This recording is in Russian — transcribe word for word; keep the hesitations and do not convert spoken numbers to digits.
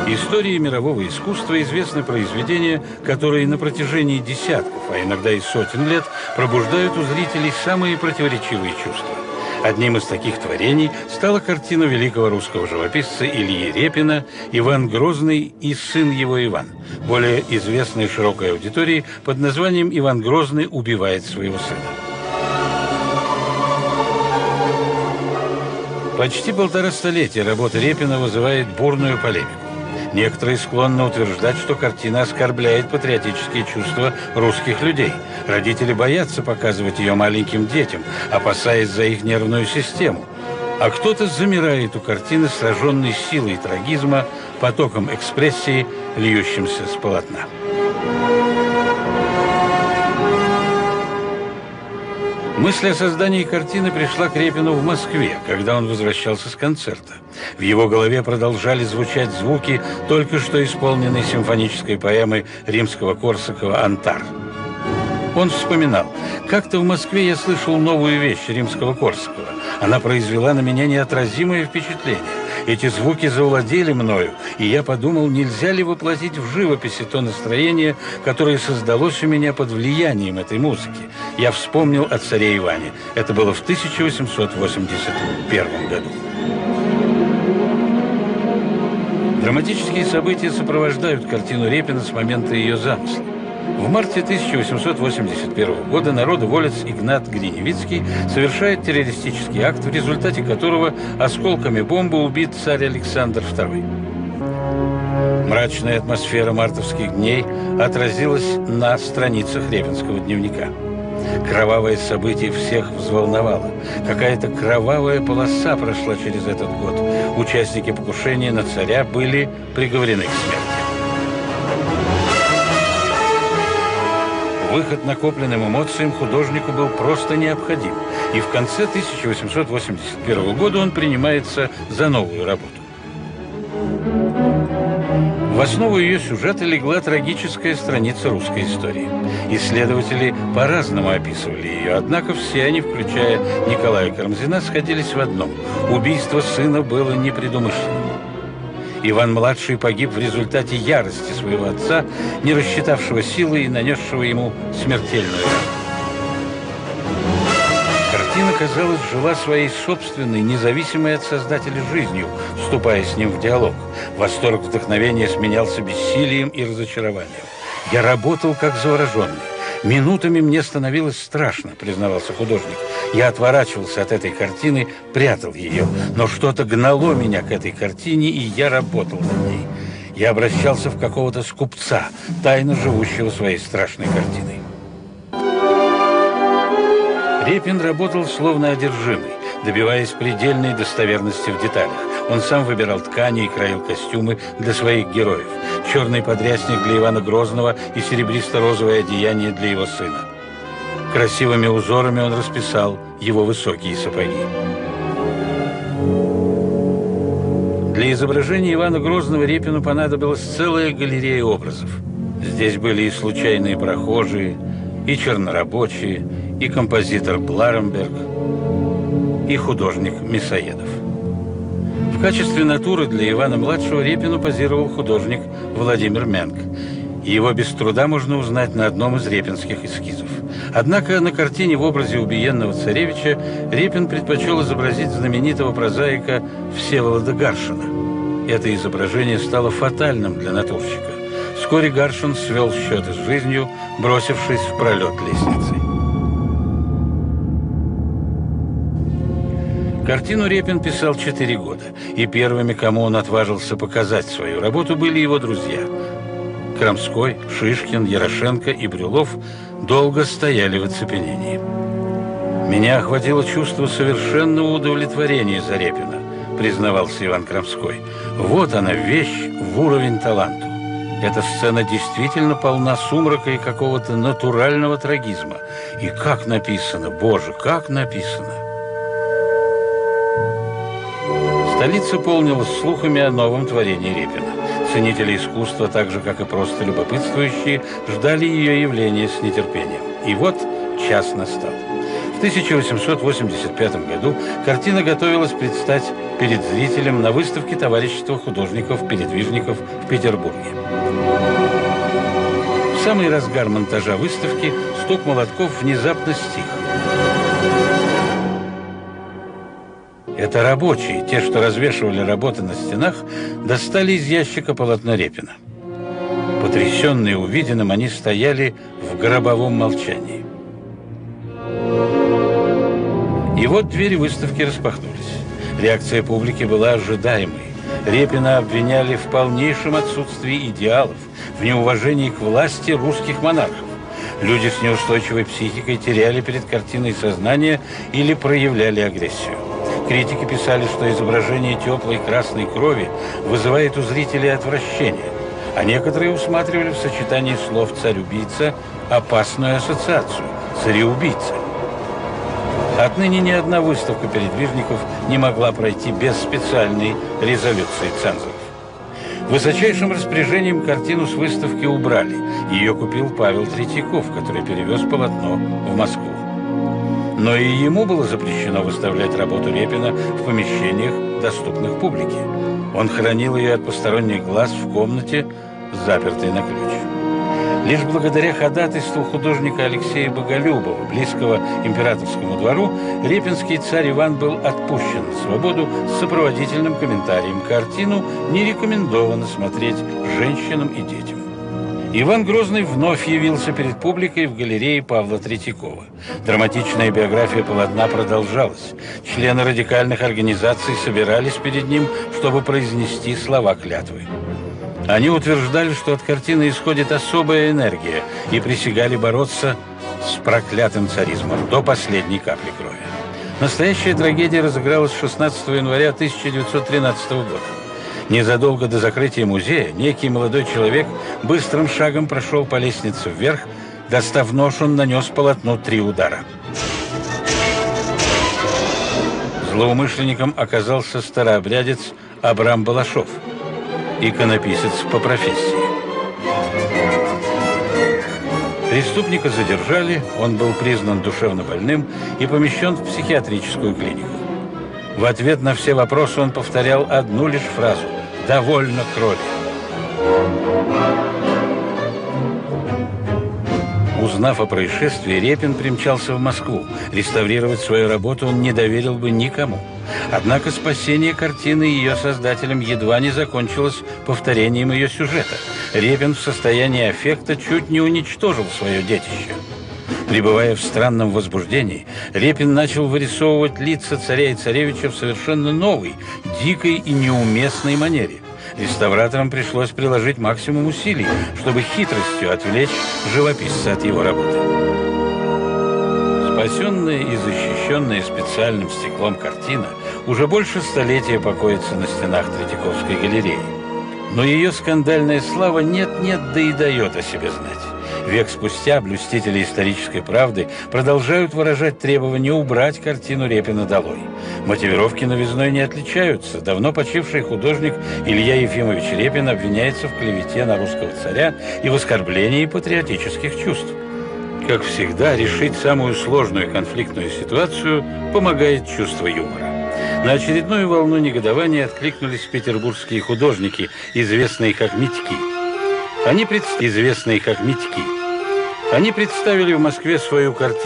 Истории мирового искусства известны произведения, которые на протяжении десятков, а иногда и сотен лет пробуждают у зрителей самые противоречивые чувства. Одним из таких творений стала картина великого русского живописца Ильи Репина «Иван Грозный и сын его Иван», более известной широкой аудитории под названием «Иван Грозный убивает своего сына». Почти полтора столетия работа Репина вызывает бурную полемику. Некоторые склонны утверждать, что картина оскорбляет патриотические чувства русских людей. Родители боятся показывать ее маленьким детям, опасаясь за их нервную систему. А кто-то замирает у картины, сраженной силой трагизма, потоком экспрессии, льющимся с полотна. Мысль о создании картины пришла к Репину в Москве, когда он возвращался с концерта. В его голове продолжали звучать звуки только что исполненной симфонической поэмы римского-корсакова «Антар». Он вспоминал: «Как-то в Москве я слышал новую вещь римского-корсакова. Она произвела на меня неотразимое впечатление. Эти звуки завладели мною, и я подумал, нельзя ли воплотить в живописи то настроение, которое создалось у меня под влиянием этой музыки. Я вспомнил о царе Иване. Это было в тысяча восемьсот восемьдесят первом году». Драматические события сопровождают картину Репина с момента ее замысла. В марте тысяча восемьсот восемьдесят первого года народоволец Игнат Гриневицкий совершает террористический акт, в результате которого осколками бомбы убит царь Александр второй. Мрачная атмосфера мартовских дней отразилась на страницах Репинского дневника. Кровавое событие всех взволновало. Какая-то кровавая полоса прошла через этот год. Участники покушения на царя были приговорены к смерти. Выход накопленным эмоциям художнику был просто необходим, и в конце тысяча восемьсот восемьдесят первого года он принимается за новую работу. В основу ее сюжета легла трагическая страница русской истории. Исследователи по-разному описывали ее, однако все они, включая Николая Карамзина, сходились в одном: убийство сына было непредумышленным. Иван-младший погиб в результате ярости своего отца, не рассчитавшего силы и нанесшего ему смертельную рану. Картина, казалось, жила своей собственной, независимой от создателя жизнью, вступая с ним в диалог. Восторг вдохновения сменялся бессилием и разочарованием. «Я работал как завороженный. Минутами мне становилось страшно», — признавался художник. «Я отворачивался от этой картины, прятал ее, но что-то гнало меня к этой картине, и я работал над ней. Я обращался в какого-то скупца, тайно живущего своей страшной картиной». Репин работал словно одержимый, добиваясь предельной достоверности в деталях. Он сам выбирал ткани и краил костюмы для своих героев. Черный подрясник для Ивана Грозного и серебристо-розовое одеяние для его сына. Красивыми узорами он расписал его высокие сапоги. Для изображения Ивана Грозного Репину понадобилась целая галерея образов. Здесь были и случайные прохожие, и чернорабочие, и композитор Бларемберг, и художник Мясоедов. В качестве натуры для Ивана-младшего Репину позировал художник Владимир Менг. Его без труда можно узнать на одном из репинских эскизов. Однако на картине в образе убиенного царевича Репин предпочел изобразить знаменитого прозаика Всеволода Гаршина. Это изображение стало фатальным для натурщика. Вскоре Гаршин свел счеты с жизнью, бросившись в пролет лестницы. Картину Репин писал четыре года, и первыми, кому он отважился показать свою работу, были его друзья. Крамской, Шишкин, Ярошенко и Брюлов долго стояли в оцепенении. «Меня охватило чувство совершенного удовлетворения за Репина», признавался Иван Крамской. «Вот она, вещь в уровень таланту. Эта сцена действительно полна сумрака и какого-то натурального трагизма. И как написано, Боже, как написано!» Столица полнилась слухами о новом творении Репина. Ценители искусства, так же, как и просто любопытствующие, ждали ее явления с нетерпением. И вот час настал. В тысяча восемьсот восемьдесят пятом году картина готовилась предстать перед зрителем на выставке Товарищества художников-передвижников в Петербурге. В самый разгар монтажа выставки стук молотков внезапно стих. Это рабочие, те, что развешивали работы на стенах, достали из ящика полотно Репина. Потрясенные увиденным, они стояли в гробовом молчании. И вот двери выставки распахнулись. Реакция публики была ожидаемой. Репина обвиняли в полнейшем отсутствии идеалов, в неуважении к власти русских монархов. Люди с неустойчивой психикой теряли перед картиной сознание или проявляли агрессию. Критики писали, что изображение теплой красной крови вызывает у зрителей отвращение, а некоторые усматривали в сочетании слов «царь-убийца» опасную ассоциацию «цареубийца». Отныне ни одна выставка передвижников не могла пройти без специальной резолюции цензоров. Высочайшим распоряжением картину с выставки убрали. Ее купил Павел Третьяков, который перевез полотно в Москву. Но и ему было запрещено выставлять работу Репина в помещениях, доступных публике. Он хранил ее от посторонних глаз в комнате, запертой на ключ. Лишь благодаря ходатайству художника Алексея Боголюбова, близкого императорскому двору, репинский царь Иван был отпущен на свободу с сопроводительным комментарием: картину не рекомендовано смотреть женщинам и детям. Иван Грозный вновь явился перед публикой в галерее Павла Третьякова. Драматичная биография полотна продолжалась. Члены радикальных организаций собирались перед ним, чтобы произнести слова клятвы. Они утверждали, что от картины исходит особая энергия, и присягали бороться с проклятым царизмом до последней капли крови. Настоящая трагедия разыгралась шестнадцатого января тысяча девятьсот тринадцатого года. Незадолго до закрытия музея некий молодой человек быстрым шагом прошел по лестнице вверх. Достав нож, он нанес полотну три удара. Злоумышленником оказался старообрядец Абрам Балашов, иконописец по профессии. Преступника задержали, он был признан душевно больным и помещен в психиатрическую клинику. В ответ на все вопросы он повторял одну лишь фразу: «Довольно крови». Узнав о происшествии, Репин примчался в Москву. Реставрировать свою работу он не доверил бы никому. Однако спасение картины ее создателям едва не закончилось повторением ее сюжета. Репин в состоянии аффекта чуть не уничтожил свое детище. Пребывая в странном возбуждении, Репин начал вырисовывать лица царя и царевича в совершенно новой, дикой и неуместной манере. Реставраторам пришлось приложить максимум усилий, чтобы хитростью отвлечь живописца от его работы. Спасенная и защищенная специальным стеклом картина уже больше столетия покоится на стенах Третьяковской галереи. Но ее скандальная слава нет-нет, да и дает о себе знать. Век спустя блюстители исторической правды продолжают выражать требование убрать картину Репина долой. Мотивировки новизной не отличаются. Давно почивший художник Илья Ефимович Репин обвиняется в клевете на русского царя и в оскорблении патриотических чувств. Как всегда, решить самую сложную конфликтную ситуацию помогает чувство юмора. На очередную волну негодования откликнулись петербургские художники, известные как Митьки. Они, пред... известные как Митьки. Они представили в Москве свою картину